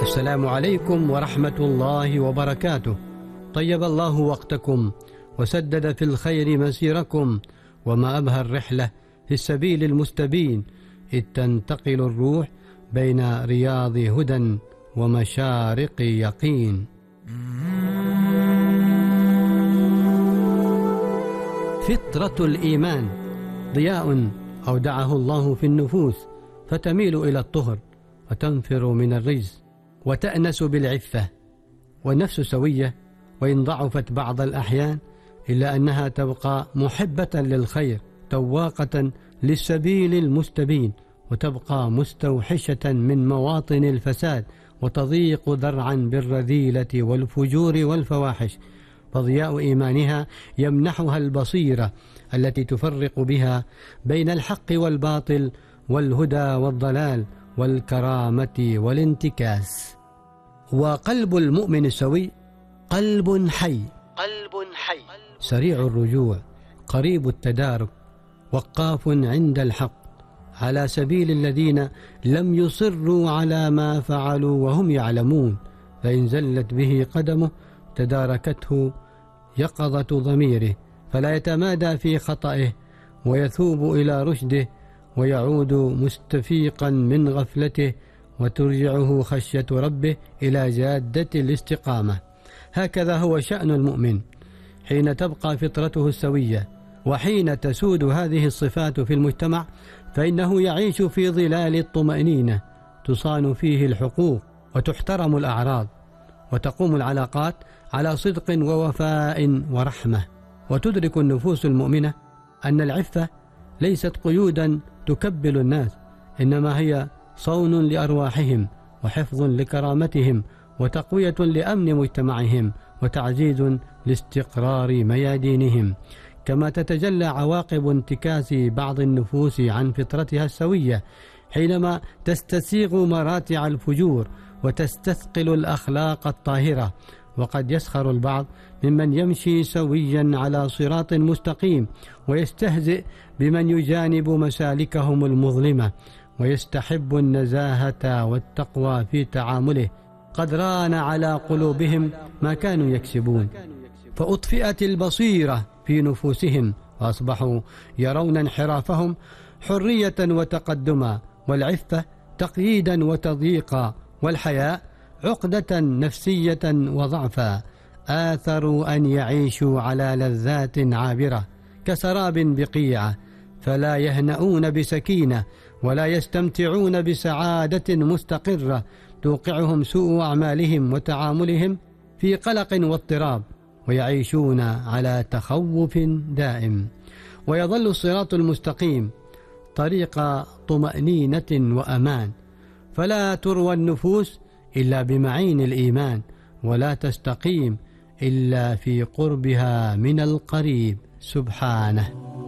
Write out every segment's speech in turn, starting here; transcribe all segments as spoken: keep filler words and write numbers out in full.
السلام عليكم ورحمة الله وبركاته. طيب الله وقتكم وسدد في الخير مسيركم، وما أبهى الرحلة في السبيل المستبين، إذ تنتقل الروح بين رياض هدى ومشارق يقين. فطرة الإيمان ضياء أودعه الله في النفوس، فتميل إلى الطهر وتنفر من الرجس وتأنس بالعفة. والنفس سوية وإن ضعفت بعض الأحيان، إلا أنها تبقى محبة للخير، تواقة للسبيل المستبين، وتبقى مستوحشة من مواطن الفساد، وتضيق ذرعا بالرذيلة والفجور والفواحش. فضياء إيمانها يمنحها البصيرة التي تفرق بها بين الحق والباطل والهدى والضلال والكرامة والانتكاس. وقلب المؤمن السوي قلب حي، قلب حي سريع الرجوع، قريب التدارك، وقاف عند الحق، على سبيل الذين لم يصروا على ما فعلوا وهم يعلمون، فإن زلت به قدمه تداركته يقظة ضميره، فلا يتمادى في خطئه، ويثوب إلى رشده، ويعود مستفيقا من غفلته، وترجعه خشية ربه إلى جادة الاستقامة. هكذا هو شأن المؤمن حين تبقى فطرته السوية، وحين تسود هذه الصفات في المجتمع، فإنه يعيش في ظلال الطمأنينة، تصان فيه الحقوق وتحترم الأعراض، وتقوم العلاقات على صدق ووفاء ورحمة. وتدرك النفوس المؤمنة أن العفة ليست قيودا تكبل الناس، إنما هي صون لأرواحهم، وحفظ لكرامتهم، وتقوية لأمن مجتمعهم، وتعزيز لاستقرار ميادينهم. كما تتجلى عواقب انتكاس بعض النفوس عن فطرتها السوية حينما تستسيغ مراتع الفجور وتستثقل الأخلاق الطاهرة. وقد يسخر البعض ممن يمشي سويا على صراط مستقيم، ويستهزئ بمن يجانب مسالكهم المظلمة، ويستحب النزاهة والتقوى في تعامله. قد ران على قلوبهم ما كانوا يكسبون، فأطفئت البصيرة في نفوسهم، وأصبحوا يرون انحرافهم حرية وتقدما، والعفة تقييدا وتضييقا، والحياء عقدة نفسية وضعفا. آثروا أن يعيشوا على لذات عابرة كسراب بقيعة، فلا يهنؤون بسكينة، ولا يستمتعون بسعادة مستقرة توقعهم سوء أعمالهم وتعاملهم في قلق واضطراب، ويعيشون على تخوف دائم. ويظل الصراط المستقيم طريق طمأنينة وأمان، فلا تروى النفوس إلا بمعين الإيمان، ولا تستقيم إلا في قربها من القريب سبحانه.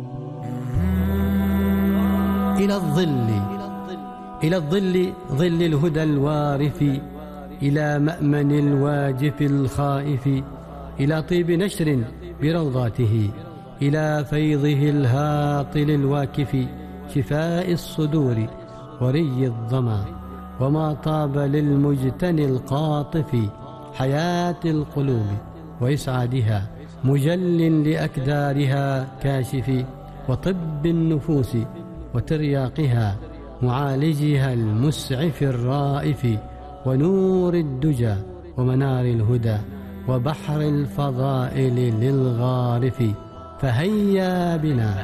إلى الظل، إلى الظل، ظل الهدى الوارف، إلى مأمن الواجف الخائف، إلى طيب نشر بروضاته، إلى فيضه الهاطل الواكف، شفاء الصدور وري الظما، وما طاب للمجتني القاطف، حياة القلوب وإسعادها، مجل لأكدارها كاشف، وطب النفوس وترياقها، معالجها المسعف الرائف، ونور الدجى ومنار الهدى، وبحر الفضائل للغارف. فهيا بنا،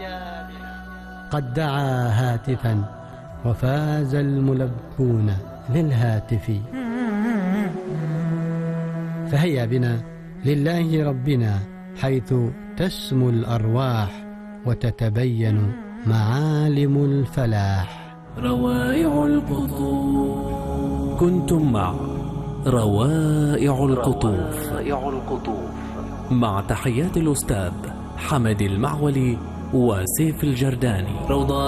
قد دعا هاتفا وفاز الملبون للهاتف. فهيا بنا لله ربنا، حيث تسمو الأرواح وتتبين معالم الفلاح. روائع القطوف. كنتم مع روائع القطوف مع تحيات الأستاذ حمد المعولي وسيف الجرداني. روضات